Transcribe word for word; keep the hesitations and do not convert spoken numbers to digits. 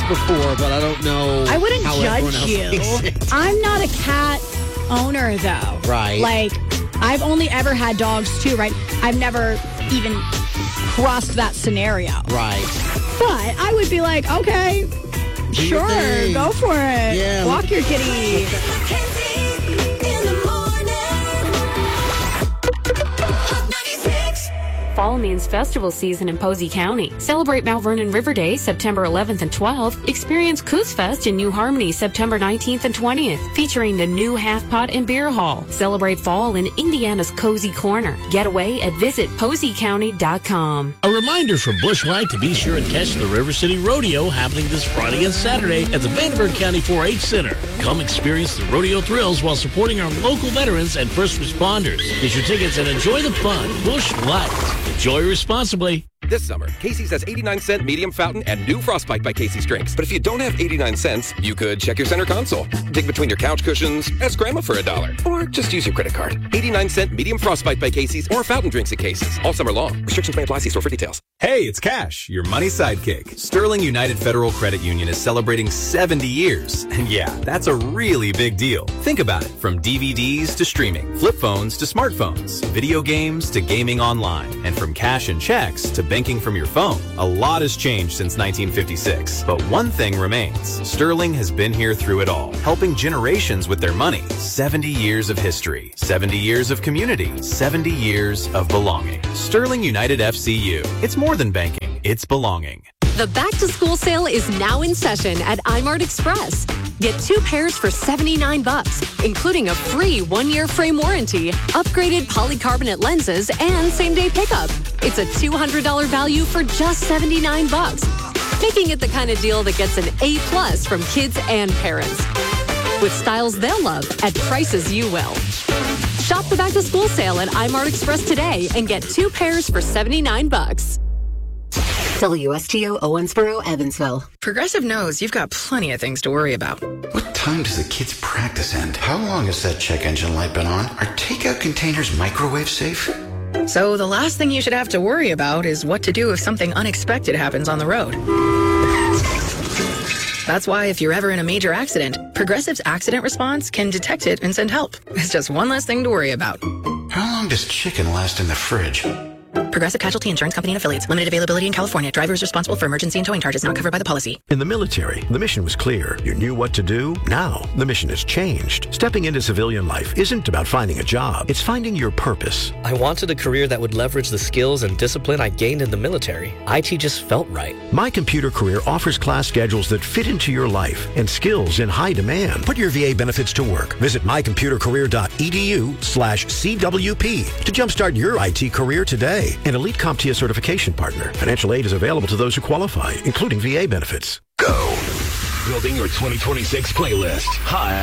before, but I don't know. I wouldn't how judge you. I'm not a cat owner, though. Right. Like, I've only ever had dogs, too, right? I've never even crossed that scenario. Right. But I would be like, okay, Do sure, your thing. go for it. Yeah. Walk your kitty. Fall means festival season in Posey County. Celebrate Mount Vernon River Day September eleventh and twelfth. Experience Coos Fest in New Harmony September nineteenth and twentieth, featuring the new Half Pot and Beer Hall. Celebrate fall in Indiana's Cozy Corner. Get away at visit posey county dot com. A reminder from Busch Light to be sure and catch the River City Rodeo happening this Friday and Saturday at the Vanderburgh County four H Center. Come experience the rodeo thrills while supporting our local veterans and first responders. Get your tickets and enjoy the fun. Busch Light. Enjoy responsibly. This summer, Casey's has eighty-nine cent medium fountain and new Frostbite by Casey's drinks. But if you don't have eighty-nine cents, you could check your center console, dig between your couch cushions, ask Grandma for a dollar, or just use your credit card. eighty-nine cent medium Frostbite by Casey's or fountain drinks at Casey's all summer long. Restrictions may apply. See store for details. Hey, it's Cash, your money sidekick. Sterling United Federal Credit Union is celebrating seventy years. And yeah, that's a really big deal. Think about it. From D V Ds to streaming, flip phones to smartphones, video games to gaming online, and from cash and checks to banking from your phone. A lot has changed since nineteen fifty-six, but one thing remains. Sterling has been here through it all, helping generations with their money. seventy years of history, seventy years of community, seventy years of belonging. Sterling United F C U. It's more than banking, it's belonging. The back-to-school sale is now in session at iMart Express. Get two pairs for seventy-nine bucks, including a free one-year frame warranty, upgraded polycarbonate lenses, and same-day pickup. It's a two hundred dollars value for just seventy-nine bucks, making it the kind of deal that gets an A plus from kids and parents. With styles they'll love at prices you will. Shop the back-to-school sale at iMart Express today and get two pairs for seventy-nine bucks. W S T O Owensboro, Evansville. Progressive knows you've got plenty of things to worry about. What time does the kids' practice end? How long has that check engine light been on? Are takeout containers microwave safe? So the last thing you should have to worry about is what to do if something unexpected happens on the road. That's why if you're ever in a major accident, Progressive's accident response can detect it and send help. It's just one less thing to worry about. How long does chicken last in the fridge? Progressive Casualty Insurance Company and Affiliates. Limited availability in California. Driver is responsible for emergency and towing charges not covered by the policy. In the military, the mission was clear. You knew what to do. Now, the mission has changed. Stepping into civilian life isn't about finding a job. It's finding your purpose. I wanted a career that would leverage the skills and discipline I gained in the military. I T just felt right. My Computer Career offers class schedules that fit into your life and skills in high demand. Put your V A benefits to work. Visit my computer career dot e d u slash C W P to jumpstart your I T career today. An elite CompTIA certification partner. Financial aid is available to those who qualify, including V A benefits. Go. Building your twenty twenty-six playlist. Hi.